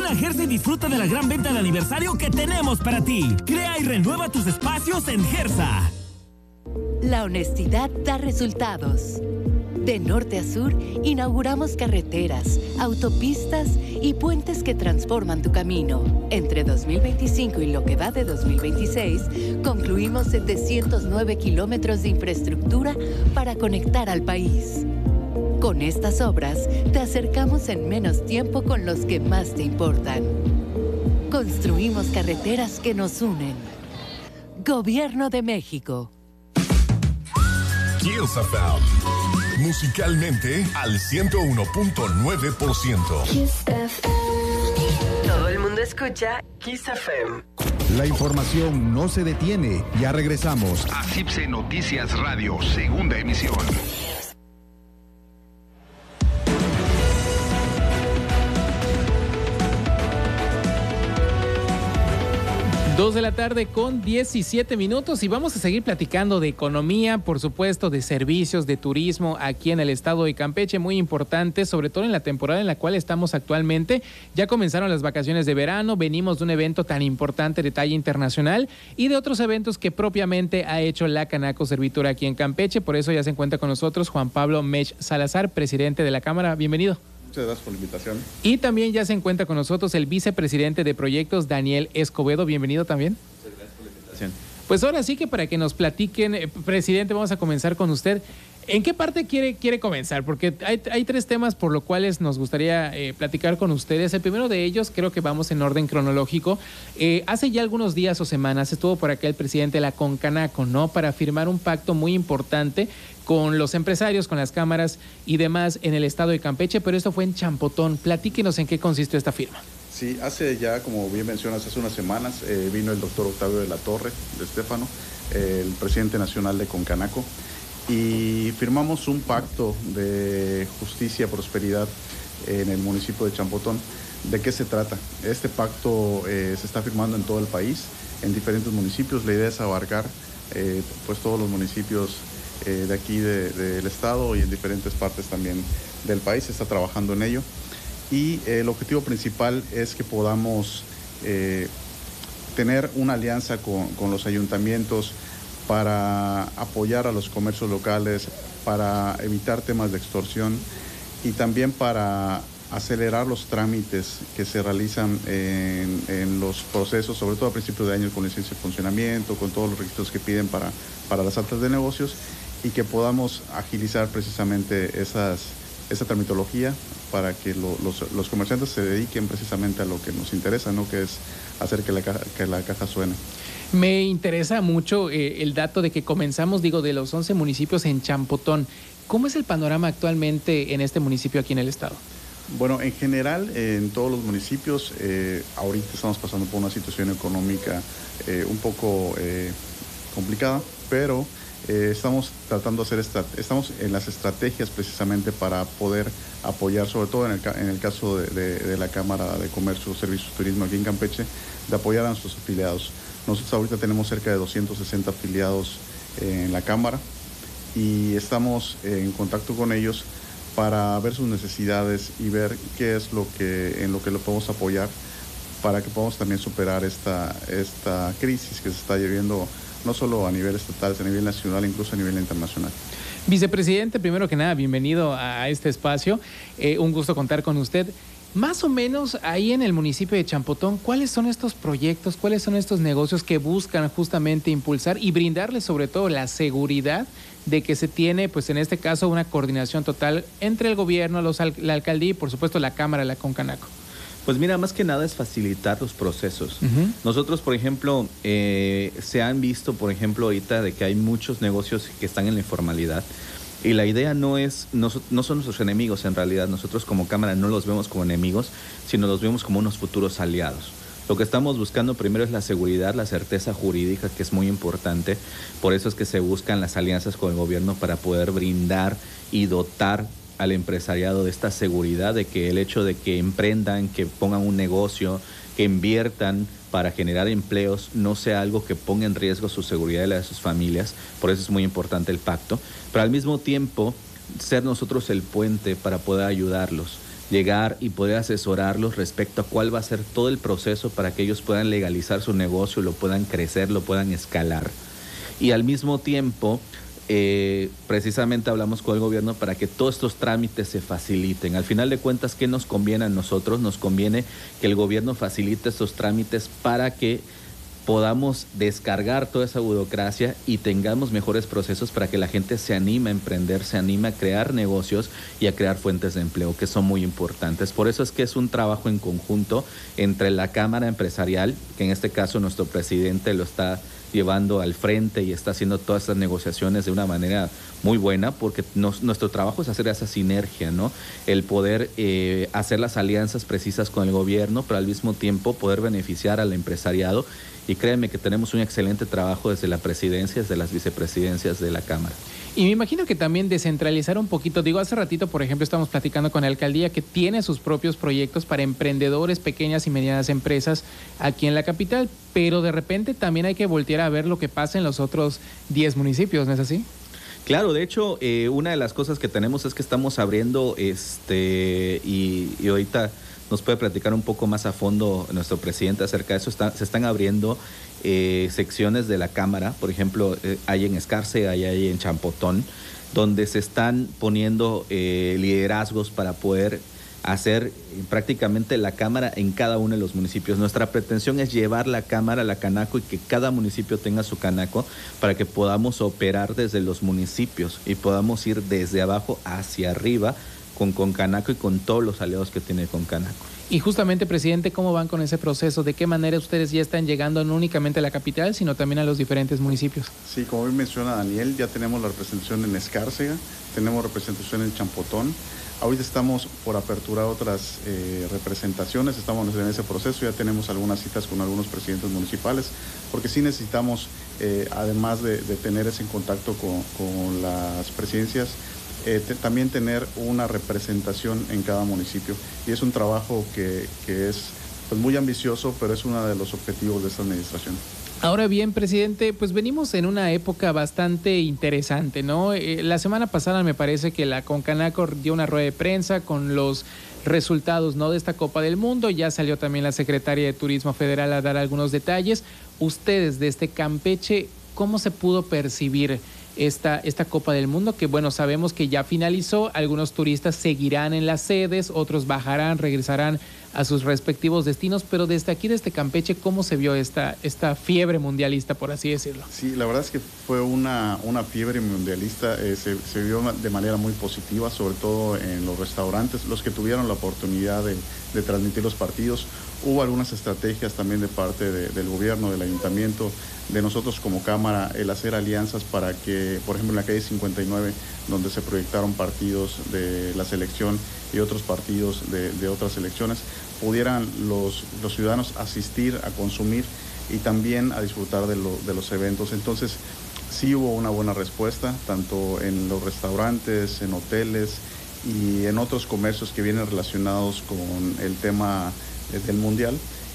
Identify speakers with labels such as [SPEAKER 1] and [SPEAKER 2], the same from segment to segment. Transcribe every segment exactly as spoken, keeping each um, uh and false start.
[SPEAKER 1] a Gersa y disfruta de la gran venta de aniversario que tenemos para ti. Crea y renueva tus espacios en Gersa.
[SPEAKER 2] La honestidad da resultados. De norte a sur, inauguramos carreteras, autopistas y puentes que transforman tu camino. Entre dos mil veinticinco y lo que va de dos mil veintiséis, concluimos setecientos nueve kilómetros de infraestructura para conectar al país. Con estas obras, te acercamos en menos tiempo con los que más te importan. Construimos carreteras que nos unen. Gobierno de México.
[SPEAKER 3] Kiss F M. Musicalmente al ciento uno punto nueve por ciento.
[SPEAKER 4] Kiss F M. Todo el mundo escucha Kiss F M.
[SPEAKER 5] La información no se detiene. Ya regresamos
[SPEAKER 6] a C I P S E Noticias Radio, segunda emisión.
[SPEAKER 7] Dos de la tarde con diecisiete minutos y vamos a seguir platicando de economía, por supuesto, de servicios, de turismo aquí en el estado de Campeche, muy importante, sobre todo en la temporada en la cual estamos actualmente. Ya comenzaron las vacaciones de verano, venimos de un evento tan importante de talla internacional y de otros eventos que propiamente ha hecho la Canaco Servitura aquí en Campeche. Por eso ya se encuentra con nosotros Juan Pablo Mech Salazar, presidente de la Cámara. Bienvenido.
[SPEAKER 8] Muchas gracias por la invitación.
[SPEAKER 7] Y también ya se encuentra con nosotros el vicepresidente de proyectos, Daniel Escobedo. Bienvenido también.
[SPEAKER 8] Muchas gracias por la invitación.
[SPEAKER 7] Pues ahora sí que para que nos platiquen, eh, presidente, vamos a comenzar con usted. ¿En qué parte quiere, quiere comenzar? Porque hay, hay tres temas por los cuales nos gustaría eh, platicar con ustedes. El primero de ellos, creo que vamos en orden cronológico. Eh, hace ya algunos días o semanas estuvo por acá el presidente de la Concanaco, ¿no? Para firmar un pacto muy importante con los empresarios, con las cámaras y demás en el estado de Campeche, pero esto fue en Champotón. Platíquenos en qué consistió esta firma.
[SPEAKER 8] Sí, hace ya, como bien mencionas, hace unas semanas eh, vino el doctor Octavio de la Torre, de Estéfano, eh, el presidente nacional de Concanaco, y firmamos un pacto de justicia y prosperidad en el municipio de Champotón. ¿De qué se trata? Este pacto eh, se está firmando en todo el país, en diferentes municipios. La idea es abarcar eh, pues todos los municipios eh, de aquí del de, de estado y en diferentes partes también del país. Se está trabajando en ello. Y eh, el objetivo principal es que podamos eh, tener una alianza con, con los ayuntamientos para apoyar a los comercios locales, para evitar temas de extorsión y también para acelerar los trámites que se realizan en, en los procesos, sobre todo a principios de año con licencia de funcionamiento, con todos los requisitos que piden para, para las altas de negocios y que podamos agilizar precisamente esas, esa tramitología para que lo, los, los comerciantes se dediquen precisamente a lo que nos interesa, ¿no? Que es hacer que la caja, que la caja suene.
[SPEAKER 7] Me interesa mucho eh, el dato de que comenzamos, digo, de los once municipios en Champotón. ¿Cómo es el panorama actualmente en este municipio aquí en el estado?
[SPEAKER 8] Bueno, en general, eh, en todos los municipios, eh, ahorita estamos pasando por una situación económica eh, un poco eh, complicada, pero eh, estamos tratando de hacer, esta, estamos en las estrategias precisamente para poder apoyar, sobre todo en el, en el caso de, de, de la Cámara de Comercio, Servicios, Turismo aquí en Campeche, de apoyar a nuestros afiliados. Nosotros ahorita tenemos cerca de doscientos sesenta afiliados eh, en la Cámara y estamos eh, en contacto con ellos para ver sus necesidades y ver qué es lo que en lo que lo podemos apoyar para que podamos también superar esta, esta crisis que se está viviendo no solo a nivel estatal, sino a nivel nacional, incluso a nivel internacional.
[SPEAKER 7] Vicepresidente, primero que nada, bienvenido a este espacio. Eh, un gusto contar con usted. Más o menos ahí en el municipio de Champotón, ¿cuáles son estos proyectos, cuáles son estos negocios que buscan justamente impulsar y brindarles sobre todo la seguridad de que se tiene, pues en este caso, una coordinación total entre el gobierno, los, la alcaldía y por supuesto la Cámara, la Concanaco?
[SPEAKER 9] Pues mira, más que nada es facilitar los procesos. Uh-huh. Nosotros, por ejemplo, eh, se han visto, por ejemplo, ahorita de que hay muchos negocios que están en la informalidad. Y la idea no es, no, no son nuestros enemigos en realidad. Nosotros como Cámara no los vemos como enemigos, sino los vemos como unos futuros aliados. Lo que estamos buscando primero es la seguridad, la certeza jurídica, que es muy importante. Por eso es que se buscan las alianzas con el gobierno para poder brindar y dotar al empresariado de esta seguridad, de que el hecho de que emprendan, que pongan un negocio, que inviertan para generar empleos, no sea algo que ponga en riesgo su seguridad y la de sus familias. Por eso es muy importante el pacto. Pero al mismo tiempo, ser nosotros el puente para poder ayudarlos. llegar y poder asesorarlos respecto a cuál va a ser todo el proceso para que ellos puedan legalizar su negocio, lo puedan crecer, lo puedan escalar. Y al mismo tiempo, eh, precisamente hablamos con el gobierno para que todos estos trámites se faciliten. Al final de cuentas, ¿qué nos conviene a nosotros? Nos conviene que el gobierno facilite estos trámites para que podamos descargar toda esa burocracia y tengamos mejores procesos para que la gente se anime a emprender, se anime a crear negocios y a crear fuentes de empleo, que son muy importantes. Por eso es que es un trabajo en conjunto entre la Cámara Empresarial, que en este caso nuestro presidente lo está llevando al frente y está haciendo todas estas negociaciones de una manera muy buena, porque nos, nuestro trabajo es hacer esa sinergia, ¿no? El poder eh, hacer las alianzas precisas con el gobierno, pero al mismo tiempo poder beneficiar al empresariado. Y créanme que tenemos un excelente trabajo desde la presidencia, desde las vicepresidencias de la Cámara.
[SPEAKER 7] Y me imagino que también descentralizar un poquito. Digo, hace ratito, por ejemplo, estamos platicando con la alcaldía que tiene sus propios proyectos para emprendedores, pequeñas y medianas empresas aquí en la capital, pero de repente también hay que voltear a ver lo que pasa en los otros diez municipios, ¿no es así?
[SPEAKER 9] Claro, de hecho, eh, una de las cosas que tenemos es que estamos abriendo, este y, y ahorita nos puede platicar un poco más a fondo nuestro presidente acerca de eso. Está, se están abriendo eh, secciones de la Cámara, por ejemplo, eh, hay en Escárcega y hay en Champotón, donde se están poniendo eh, liderazgos para poder hacer prácticamente la Cámara en cada uno de los municipios. Nuestra pretensión es llevar la Cámara a la Canaco y que cada municipio tenga su Canaco para que podamos operar desde los municipios y podamos ir desde abajo hacia arriba con Concanaco y con todos los aliados que tiene Concanaco.
[SPEAKER 7] Y justamente, presidente, ¿cómo van con ese proceso? ¿De qué manera ustedes ya están llegando no únicamente a la capital, sino también a los diferentes municipios?
[SPEAKER 8] Sí, como bien menciona Daniel, ya tenemos la representación en Escárcega, tenemos representación en Champotón. Ahorita estamos por aperturar otras eh, representaciones, estamos en ese proceso, ya tenemos algunas citas con algunos presidentes municipales, porque sí necesitamos, eh, además de, de tener ese contacto con, con las presidencias, Eh, te, también tener una representación en cada municipio, y es un trabajo que, que es pues, muy ambicioso, pero es uno de los objetivos de esta administración.
[SPEAKER 7] Ahora bien, presidente, pues venimos en una época bastante interesante, ¿no? Eh, la semana pasada me parece que la Concanaco dio una rueda de prensa con los resultados, ¿no?, de esta Copa del Mundo. Ya salió también la secretaria de Turismo Federal a dar algunos detalles. Ustedes desde Campeche, ¿cómo se pudo percibir Esta, esta Copa del Mundo? Que bueno, sabemos que ya finalizó, algunos turistas seguirán en las sedes, otros bajarán, regresarán a sus respectivos destinos, pero desde aquí, desde Campeche, ¿cómo se vio esta, esta fiebre mundialista, por así decirlo?
[SPEAKER 8] Sí, la verdad es que fue una, una fiebre mundialista, eh, se, se vio de manera muy positiva, sobre todo en los restaurantes, los que tuvieron la oportunidad de, de transmitir los partidos. Hubo algunas estrategias también de parte de, del gobierno, del ayuntamiento, de nosotros como Cámara, el hacer alianzas para que, por ejemplo, en la calle cincuenta y nueve, donde se proyectaron partidos de la selección y otros partidos de, de otras selecciones, pudieran los, los ciudadanos asistir a consumir y también a disfrutar de, lo, de los eventos. Entonces, sí hubo una buena respuesta, tanto en los restaurantes, en hoteles y en otros comercios que vienen relacionados con el tema del Mundial.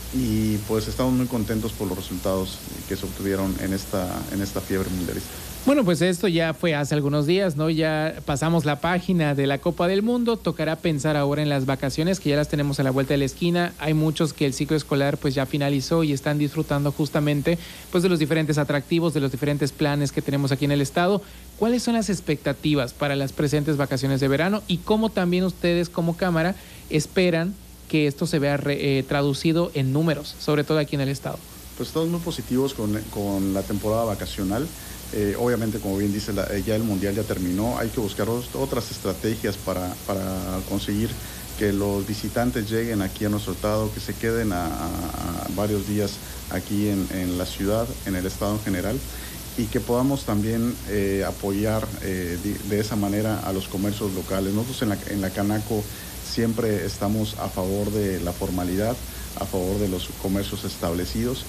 [SPEAKER 8] Y pues estamos muy contentos por los resultados que se obtuvieron en esta, en esta fiebre mundialista.
[SPEAKER 7] Bueno, pues esto ya fue hace algunos días, ¿no? Ya pasamos la página de la Copa del Mundo. Tocará pensar ahora en las vacaciones, que ya las tenemos a la vuelta de la esquina. Hay muchos que el ciclo escolar pues ya finalizó y están disfrutando justamente pues de los diferentes atractivos, de los diferentes planes que tenemos aquí en el estado. ¿Cuáles son las expectativas para las presentes vacaciones de verano? Y cómo también ustedes como Cámara esperan que esto se vea re, eh, traducido en números, sobre todo aquí en el estado?
[SPEAKER 8] Pues estamos muy positivos con, con la temporada vacacional. Eh, obviamente, como bien dice, la, ya el Mundial ya terminó. Hay que buscar otras estrategias para, para conseguir que los visitantes lleguen aquí a nuestro estado, que se queden a, a, a varios días aquí en, en la ciudad, en el estado en general, y que podamos también eh, apoyar eh, de, de esa manera a los comercios locales. Nosotros en la, en la Canaco siempre estamos a favor de la formalidad, a favor de los comercios establecidos,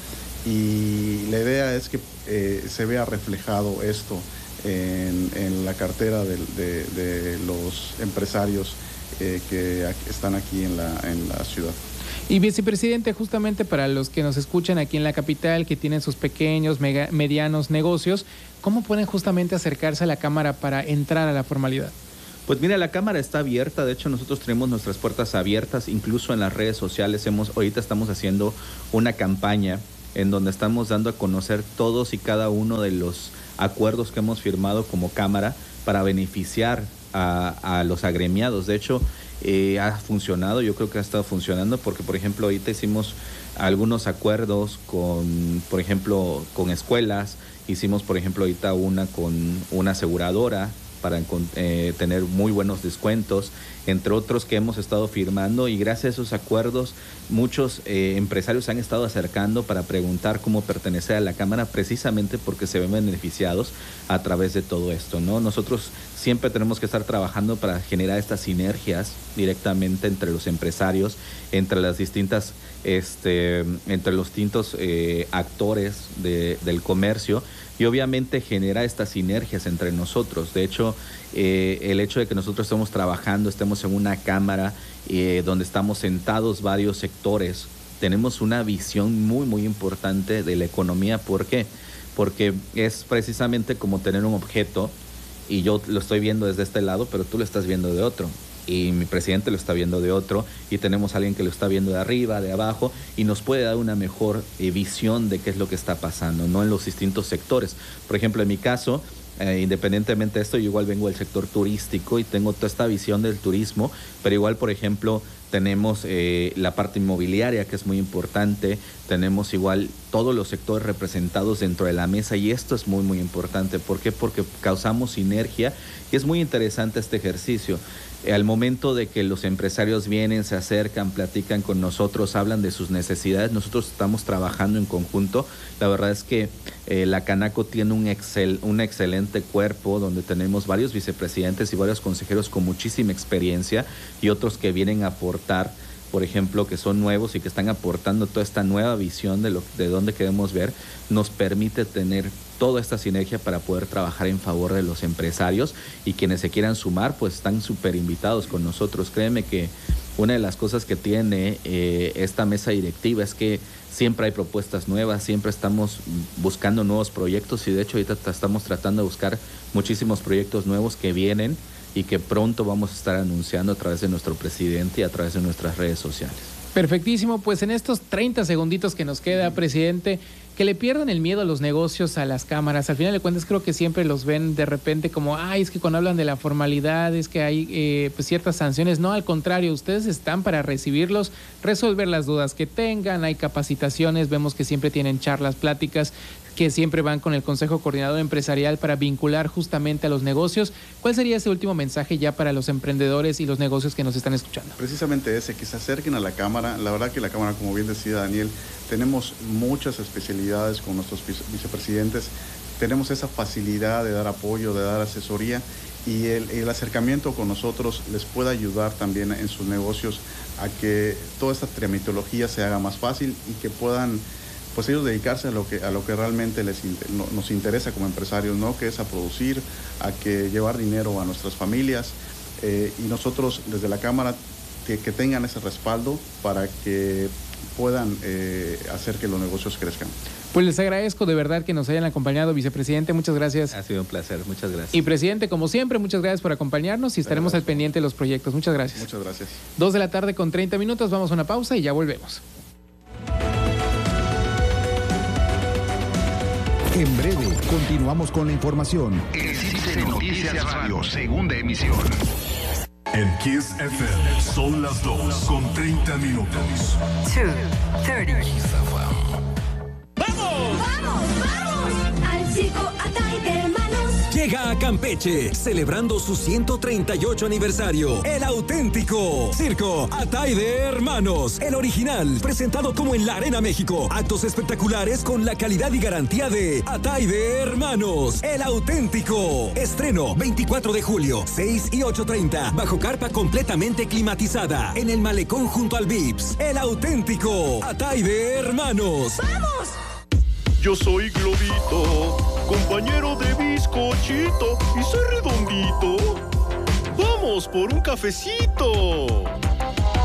[SPEAKER 8] y la idea es que eh, se vea reflejado esto en, en la cartera de, de, de los empresarios eh, que están aquí en la, en la ciudad.
[SPEAKER 7] Y vicepresidente, justamente para los que nos escuchan aquí en la capital, que tienen sus pequeños, mega, medianos negocios, ¿cómo pueden justamente acercarse a la Cámara para entrar a la formalidad?
[SPEAKER 9] Pues mira, la cámara está abierta, de hecho nosotros tenemos nuestras puertas abiertas, incluso en las redes sociales. Hemos, ahorita estamos haciendo una campaña en donde estamos dando a conocer todos y cada uno de los acuerdos que hemos firmado como cámara para beneficiar a, a los agremiados. De hecho, eh, ha funcionado, yo creo que ha estado funcionando porque, por ejemplo, ahorita hicimos algunos acuerdos con, por ejemplo, con escuelas, hicimos, por ejemplo, ahorita una con una aseguradora para eh, tener muy buenos descuentos, entre otros que hemos estado firmando, y gracias a esos acuerdos muchos eh, empresarios se han estado acercando para preguntar cómo pertenecer a la Cámara, precisamente porque se ven beneficiados a través de todo esto, ¿no? Nosotros siempre tenemos que estar trabajando para generar estas sinergias directamente entre los empresarios, entre las distintas, este, entre los distintos eh, actores de, del comercio, y obviamente genera estas sinergias entre nosotros. De hecho, eh, el hecho de que nosotros estemos trabajando, estemos en una cámara eh, donde estamos sentados varios sectores, tenemos una visión muy, muy importante de la economía. ¿Por qué? Porque es precisamente como tener un objeto, y yo lo estoy viendo desde este lado, pero tú lo estás viendo de otro, y mi presidente lo está viendo de otro, y tenemos a alguien que lo está viendo de arriba, de abajo, y nos puede dar una mejor eh, visión de qué es lo que está pasando, ¿no? En los distintos sectores. Por ejemplo, en mi caso, eh, independientemente de esto, yo igual vengo del sector turístico y tengo toda esta visión del turismo, pero igual, por ejemplo, tenemos eh, la parte inmobiliaria, que es muy importante, tenemos igual todos los sectores representados dentro de la mesa, y esto es muy, muy importante. ¿Por qué? Porque causamos sinergia, y es muy interesante este ejercicio. Al momento de que los empresarios vienen, se acercan, platican con nosotros, hablan de sus necesidades, nosotros estamos trabajando en conjunto. La verdad es que eh, la Canaco tiene un, excel, un excelente cuerpo donde tenemos varios vicepresidentes y varios consejeros con muchísima experiencia, y otros que vienen a aportar, por ejemplo, que son nuevos y que están aportando toda esta nueva visión de, lo, de dónde queremos ver. Nos permite tener toda esta sinergia para poder trabajar en favor de los empresarios, y quienes se quieran sumar pues están súper invitados con nosotros. Créeme que una de las cosas que tiene eh, esta mesa directiva es que siempre hay propuestas nuevas, siempre estamos buscando nuevos proyectos, y de hecho ahorita estamos tratando de buscar muchísimos proyectos nuevos que vienen y que pronto vamos a estar anunciando a través de nuestro presidente y a través de nuestras redes sociales.
[SPEAKER 7] Perfectísimo, pues en estos treinta segunditos que nos queda, presidente, que le pierdan el miedo a los negocios, a las cámaras. Al final de cuentas creo que siempre los ven de repente como, ay, es que cuando hablan de la formalidad es que hay eh, pues ciertas sanciones. No, al contrario, ustedes están para recibirlos, resolver las dudas que tengan, hay capacitaciones, vemos que siempre tienen charlas, pláticas, que siempre van con el Consejo Coordinador Empresarial para vincular justamente a los negocios. ¿Cuál sería ese último mensaje ya para los emprendedores y los negocios que nos están escuchando?
[SPEAKER 8] Precisamente ese, que se acerquen a la Cámara. La verdad que la Cámara, como bien decía Daniel, tenemos muchas especialidades con nuestros vicepresidentes, tenemos esa facilidad de dar apoyo, de dar asesoría, y el, el acercamiento con nosotros les puede ayudar también en sus negocios a que toda esta tramitología se haga más fácil y que puedan pues ellos dedicarse a lo que a lo que realmente les no, nos interesa como empresarios, ¿no? Que es a producir, a que llevar dinero a nuestras familias, eh, y nosotros desde la Cámara que, que tengan ese respaldo para que puedan eh, hacer que los negocios crezcan.
[SPEAKER 7] Pues les agradezco de verdad que nos hayan acompañado, vicepresidente, muchas gracias.
[SPEAKER 9] Ha sido un placer, muchas gracias.
[SPEAKER 7] Y presidente, como siempre, muchas gracias por acompañarnos y estaremos al pendiente de los proyectos. Muchas gracias.
[SPEAKER 8] Muchas gracias.
[SPEAKER 7] Dos de la tarde con treinta minutos, vamos a una pausa y ya volvemos.
[SPEAKER 5] En breve, continuamos con la información.
[SPEAKER 6] Existe Noticias Radio, segunda emisión.
[SPEAKER 3] En Kiss F M son las dos con treinta minutos.
[SPEAKER 4] two thirty.
[SPEAKER 1] ¡Vamos!
[SPEAKER 10] ¡Vamos, vamos! Al circo Atay de Hermanos.
[SPEAKER 1] Llega a Campeche, celebrando su ciento treinta y ocho aniversario, el auténtico Circo Atay de Hermanos, el original, presentado como en la Arena México. Actos espectaculares con la calidad y garantía de Atay de Hermanos, el auténtico. Estreno veinticuatro de julio, seis y ocho treinta, bajo carpa completamente climatizada, en el malecón junto al Vips. El auténtico Atay de Hermanos.
[SPEAKER 10] ¡Vamos!
[SPEAKER 11] Yo soy Globito, compañero de bizcochito, y soy redondito. ¡Vamos por un cafecito!